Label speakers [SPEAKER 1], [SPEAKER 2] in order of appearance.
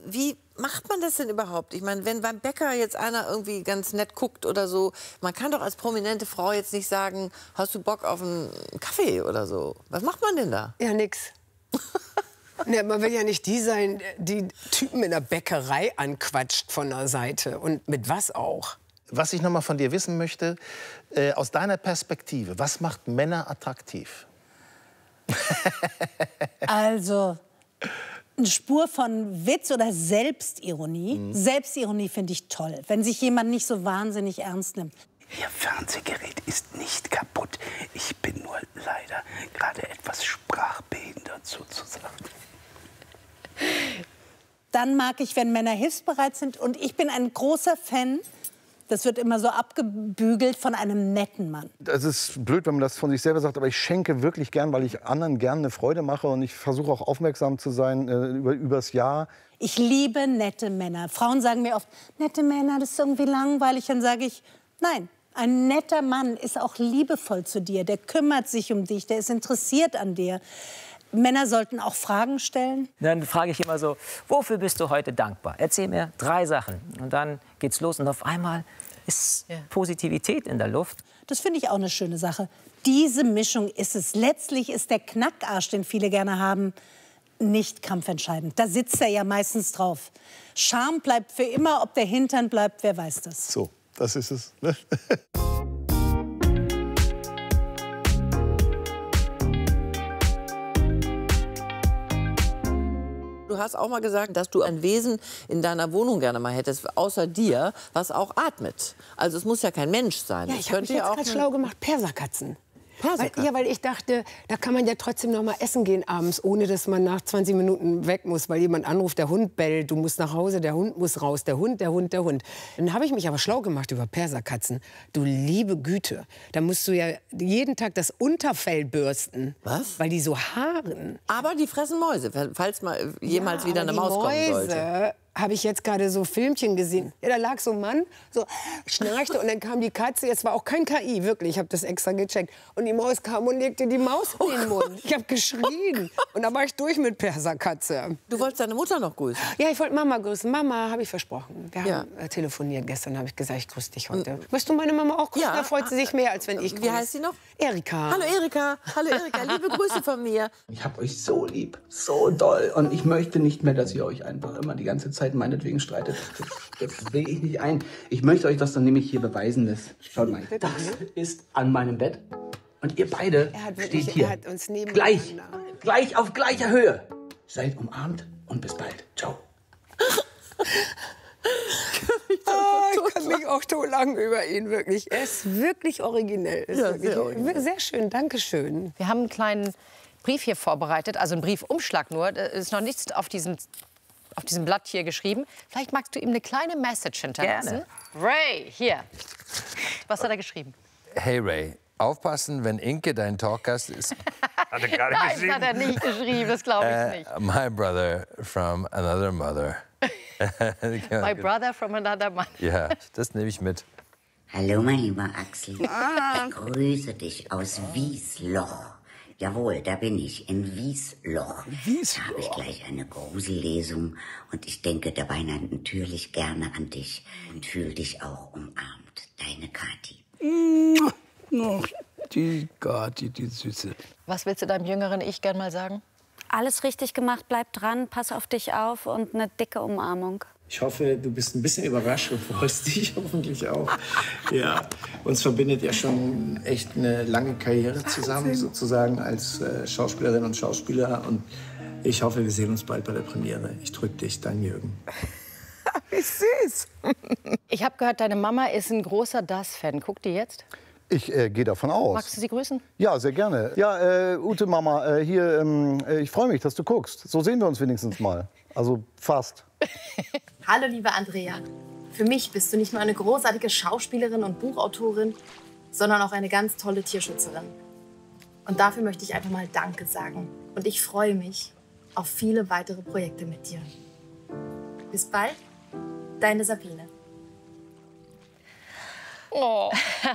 [SPEAKER 1] wie macht man das denn überhaupt? Ich meine, wenn beim Bäcker jetzt einer irgendwie ganz nett guckt oder so, man kann doch als prominente Frau jetzt nicht sagen, hast du Bock auf einen Kaffee oder so? Was macht man denn da?
[SPEAKER 2] Ja, nix. Ne, man will ja nicht die sein, die Typen in der Bäckerei anquatscht von der Seite. Und mit was auch?
[SPEAKER 3] Was ich noch mal von dir wissen möchte, aus deiner Perspektive, was macht Männer attraktiv?
[SPEAKER 4] Also, eine Spur von Witz oder Selbstironie. Selbstironie finde ich toll, wenn sich jemand nicht so wahnsinnig ernst nimmt.
[SPEAKER 5] Ihr Fernsehgerät ist nicht kaputt. Ich bin nur leider gerade etwas sprachbehindert sozusagen.
[SPEAKER 4] Dann mag ich, wenn Männer hilfsbereit sind. Und ich bin ein großer Fan, das wird immer so abgebügelt, von einem netten Mann.
[SPEAKER 6] Das ist blöd, wenn man das von sich selber sagt, aber ich schenke wirklich gern, weil ich anderen gern eine Freude mache. Und ich versuche auch aufmerksam zu sein übers Jahr.
[SPEAKER 4] Ich liebe nette Männer. Frauen sagen mir oft, nette Männer, das ist irgendwie langweilig. Dann sage ich, nein, ein netter Mann ist auch liebevoll zu dir. Der kümmert sich um dich, der ist interessiert an dir. Männer sollten auch Fragen stellen.
[SPEAKER 7] Dann frage ich immer so, wofür bist du heute dankbar? Erzähl mir 3 Sachen. Und dann geht's los und auf einmal ist Positivität in der Luft.
[SPEAKER 4] Das finde ich auch eine schöne Sache. Diese Mischung ist es. Letztlich ist der Knackarsch, den viele gerne haben, nicht kampfentscheidend. Da sitzt er ja meistens drauf. Charme bleibt für immer, ob der Hintern bleibt, wer weiß das.
[SPEAKER 6] So, das ist es. Ne?
[SPEAKER 1] Du hast auch mal gesagt, dass du ein Wesen in deiner Wohnung gerne mal hättest, außer dir, was auch atmet. Also es muss ja kein Mensch sein.
[SPEAKER 2] Ja, ich habe mich jetzt gerade schlau gemacht. Perserkatzen. Weil ich dachte, da kann man ja trotzdem noch mal essen gehen abends, ohne dass man nach 20 Minuten weg muss, weil jemand anruft, der Hund bellt, du musst nach Hause, der Hund muss raus, der Hund. Dann habe ich mich aber schlau gemacht über Perserkatzen. Du liebe Güte, da musst du ja jeden Tag das Unterfell bürsten.
[SPEAKER 1] Was?
[SPEAKER 2] Weil die so haaren.
[SPEAKER 1] Aber die fressen Mäuse, falls mal jemals wieder eine Maus kommen sollte.
[SPEAKER 2] Habe ich jetzt gerade so Filmchen gesehen. Ja, da lag so ein Mann, so schnarchte und dann kam die Katze. Jetzt war auch kein KI, wirklich. Ich habe das extra gecheckt. Und die Maus kam und legte die Maus in den Mund. Ich habe geschrien. Und da war ich durch mit Perserkatze.
[SPEAKER 1] Du wolltest deine Mutter noch grüßen?
[SPEAKER 2] Ja, ich wollte Mama grüßen. Mama, habe ich versprochen. Wir haben telefoniert gestern, habe ich gesagt, ich grüße dich heute. Möchtest du meine Mama auch grüßen?
[SPEAKER 1] Ja.
[SPEAKER 2] Da freut sie sich mehr, als wenn ich grüße.
[SPEAKER 1] Wie heißt sie noch?
[SPEAKER 2] Erika.
[SPEAKER 1] Hallo Erika. Hallo Erika, liebe Grüße von mir.
[SPEAKER 5] Ich hab euch so lieb, so doll. Und ich möchte nicht mehr, dass ihr euch einfach immer die ganze Zeit meinetwegen streitet. Das sehe ich nicht ein. Ich möchte euch das dann nämlich hier beweisen. Schaut mal, das ist an meinem Bett. Und ihr beide steht hier.
[SPEAKER 2] Er hat uns
[SPEAKER 5] Gleich auf gleicher Höhe. Seid umarmt und bis bald. Ciao.
[SPEAKER 2] Ich kann mich auch so lang über ihn, wirklich. Er ist wirklich originell. Sehr schön, danke schön.
[SPEAKER 8] Wir haben einen kleinen Brief hier vorbereitet, also einen Briefumschlag nur. Da ist noch nichts auf diesem Blatt hier geschrieben. Vielleicht magst du ihm eine kleine Message hinterlassen.
[SPEAKER 7] Gerne.
[SPEAKER 8] Ray, hier. Was hat er geschrieben?
[SPEAKER 9] Hey Ray, aufpassen, wenn Inke dein Talkgast ist.
[SPEAKER 8] Hat er gar nicht geschrieben. Nein, hat er nicht geschrieben, das glaube ich nicht.
[SPEAKER 9] My brother from another mother.
[SPEAKER 8] My brother from another mother.
[SPEAKER 9] Ja, das nehme ich mit.
[SPEAKER 10] Hallo, mein lieber Axel. Ich grüße dich aus Wiesloch. Jawohl, da bin ich, in Wiesloch. Da habe ich gleich eine Grusellesung und ich denke dabei natürlich gerne an dich und fühle dich auch umarmt. Deine Kathi.
[SPEAKER 5] Ach, die Kathi, die Süße.
[SPEAKER 8] Was willst du deinem jüngeren Ich gern mal sagen?
[SPEAKER 11] Alles richtig gemacht, bleib dran, pass auf dich auf und eine dicke Umarmung.
[SPEAKER 12] Ich hoffe, du bist ein bisschen überrascht und freust dich hoffentlich auch. Ja, uns verbindet ja schon echt eine lange Karriere zusammen, sozusagen als Schauspielerin und Schauspieler. Und ich hoffe, wir sehen uns bald bei der Premiere. Ich drück dich, dein Jürgen.
[SPEAKER 2] Wie süß.
[SPEAKER 8] Ich habe gehört, deine Mama ist ein großer Das-Fan. Guckt die jetzt?
[SPEAKER 6] Ich gehe davon aus.
[SPEAKER 8] Magst du sie grüßen?
[SPEAKER 6] Ja, sehr gerne. Ja, Ute Mama, hier, ich freue mich, dass du guckst. So sehen wir uns wenigstens mal. Also fast.
[SPEAKER 13] Hallo, liebe Andrea. Für mich bist du nicht nur eine großartige Schauspielerin und Buchautorin, sondern auch eine ganz tolle Tierschützerin. Und dafür möchte ich einfach mal Danke sagen. Und ich freue mich auf viele weitere Projekte mit dir. Bis bald, deine Sabine.
[SPEAKER 8] Oh.